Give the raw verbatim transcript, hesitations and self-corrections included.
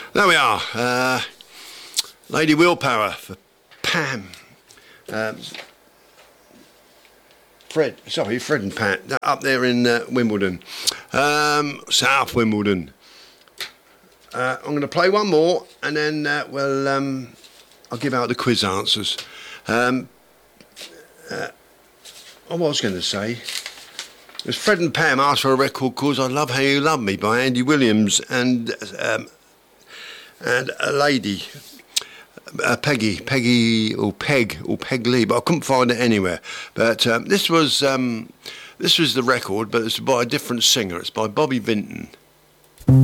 There we are. Uh, Lady Willpower for Pam. Um, Fred, sorry, Fred and Pat, up there in uh, Wimbledon. Um, South Wimbledon. Uh, I'm going to play one more and then uh, well, um, I'll give out the quiz answers. Um, uh, I was going to say, as Fred and Pam asked for a record called I Love How You Love Me by Andy Williams and um, and a lady, uh, Peggy, Peggy or Peg or Peg Lee, but I couldn't find it anywhere. But um, this was um, this was the record, but it's by a different singer. It's by Bobby Vinton.